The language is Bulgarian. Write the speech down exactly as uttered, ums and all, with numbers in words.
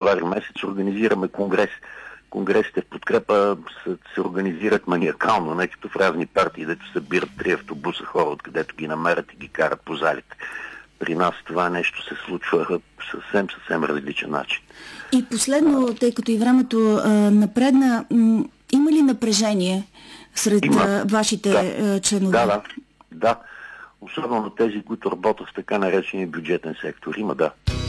февруари месец организираме конгрес. Конгресите в подкрепа се, се организират маниакално, не като в разни партии, дето събират три автобуса хора, откъдето ги намерят и ги карат по залите. При нас това нещо се случва съвсем, съвсем различен начин. И последно, тъй като и времето а, напредна, м- има ли напрежение сред а, вашите да. членове? Да, да, да. Особено тези, които работят в така наречения бюджетен сектор. Има, да.